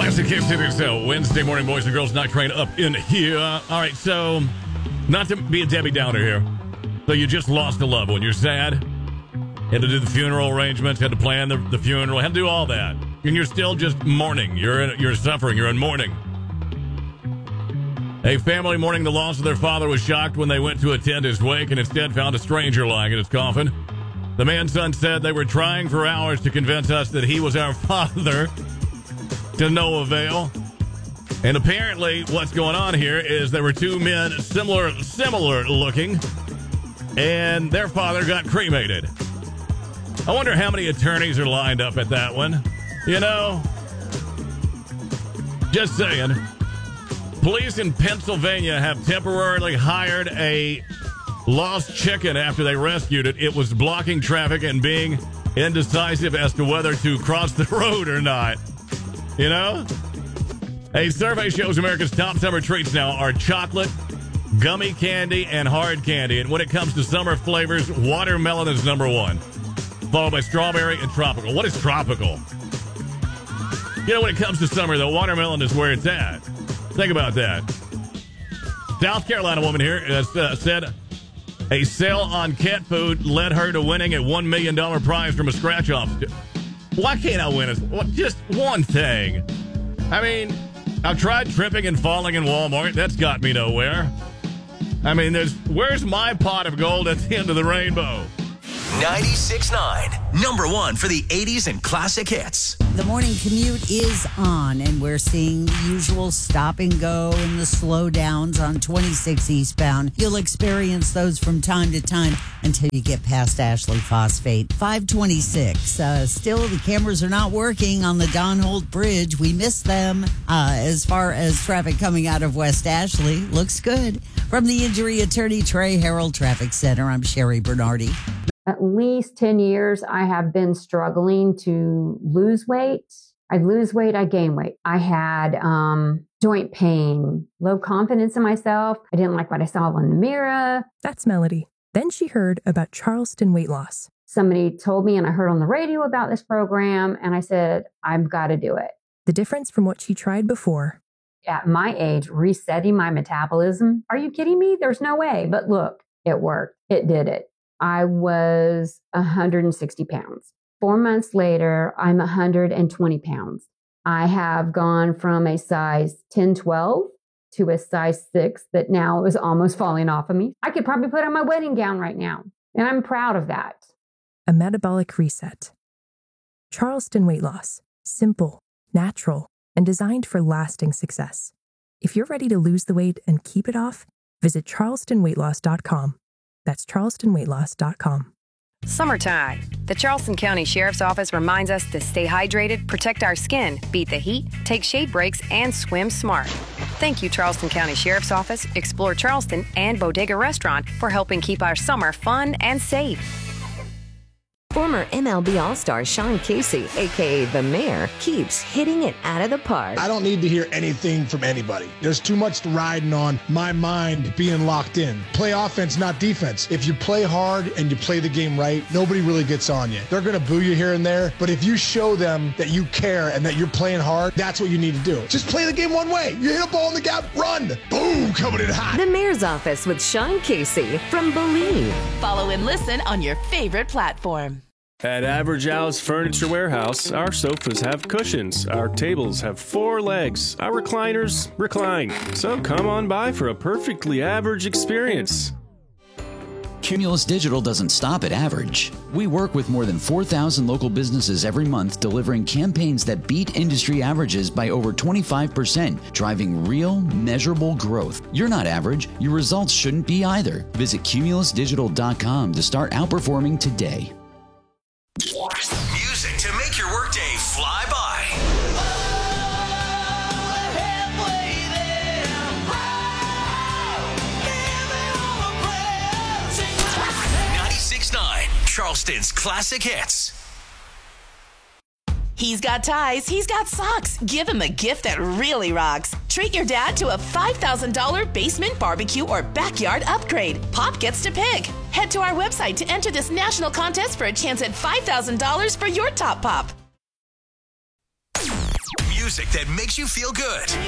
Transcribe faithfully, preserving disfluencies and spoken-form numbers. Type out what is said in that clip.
Classic Hits it is uh, Wednesday morning, boys and girls. Night train up in here. All right, so not to be a Debbie Downer here. So you just lost a loved one. You're sad. Had to do the funeral arrangements. Had to plan the, the funeral. Had to do all that. And you're still just mourning. You're in, you're suffering. You're in mourning. A family mourning the loss of their father was shocked when they went to attend his wake and instead found a stranger lying in his coffin. The man's son said they were trying for hours to convince us that he was our father, to no avail. And apparently what's going on here is there were two men similar similar looking, and their father got cremated. I wonder how many attorneys are lined up at that one. You know, just saying. Police in Pennsylvania have temporarily hired a lost chicken after they rescued it. It was blocking traffic and being indecisive as to whether to cross the road or not. You know? A survey shows America's top summer treats now are chocolate, gummy candy, and hard candy. And when it comes to summer flavors, watermelon is number one, followed by strawberry and tropical. What is tropical? You know, when it comes to summer, though, watermelon is where it's at. Think about that. South Carolina woman here has uh, said a sale on cat food led her to winning a one million dollars prize from a scratch-off. Why can't I win? A, just one thing. I mean, I've tried tripping and falling in Walmart. That's got me nowhere. I mean, there's where's my pot of gold at the end of the rainbow? ninety-six point nine, number one for the eighties and classic hits. The morning commute is on, and we're seeing the usual stop and go and the slowdowns on twenty-six eastbound. You'll experience those from time to time until you get past Ashley Phosphate. five twenty-six. Uh, still, the cameras are not working on the Don Holt Bridge. We miss them. Uh, as far as traffic coming out of West Ashley, looks good. From the injury attorney, Trey Harold Traffic Center, I'm Sherry Bernardi. At least ten years, I have been struggling to lose weight. I lose weight, I gain weight. I had um, joint pain, low confidence in myself. I didn't like what I saw in the mirror. That's Melody. Then she heard about Charleston weight loss. Somebody told me, and I heard on the radio about this program, and I said, I've got to do it. The difference from what she tried before. At my age, resetting my metabolism. Are you kidding me? There's no way. But look, it worked. It did it. I was one hundred sixty pounds. Four months later, I'm one hundred twenty pounds. I have gone from a size ten, twelve to a size six that now is almost falling off of me. I could probably put on my wedding gown right now, and I'm proud of that. A metabolic reset. Charleston weight loss. Simple, natural, and designed for lasting success. If you're ready to lose the weight and keep it off, visit charleston weight loss dot com. That's charleston weight loss dot com. Summertime. The Charleston County Sheriff's Office reminds us to stay hydrated, protect our skin, beat the heat, take shade breaks, and swim smart. Thank you, Charleston County Sheriff's Office, Explore Charleston, and Bodega Restaurant for helping keep our summer fun and safe. Former M L B All-Star Sean Casey, a k a. The Mayor, keeps hitting it out of the park. I don't need to hear anything from anybody. There's too much riding on my mind being locked in. Play offense, not defense. If you play hard and you play the game right, nobody really gets on you. They're going to boo you here and there, but if you show them that you care and that you're playing hard, that's what you need to do. Just play the game one way. You hit a ball in the gap, run. Boom, coming in hot. The Mayor's Office with Sean Casey from Believe. Follow and listen on your favorite platform. At Average Al's Furniture Warehouse, our sofas have cushions, our tables have four legs, our recliners recline. So come on by for a perfectly average experience. Cumulus Digital doesn't stop at average. We work with more than four thousand local businesses every month, delivering campaigns that beat industry averages by over twenty-five percent, driving real, measurable growth. You're not average. Your results shouldn't be either. Visit cumulus digital dot com to start outperforming today. Music to make your workday fly by. ninety-six point nine, Charleston's classic hits. He's got ties, he's got socks. Give him a gift that really rocks. Treat your dad to a five thousand dollars basement barbecue or backyard upgrade. Pop gets to pick. Head to our website to enter this national contest for a chance at five thousand dollars for your top pop. Music that makes you feel good.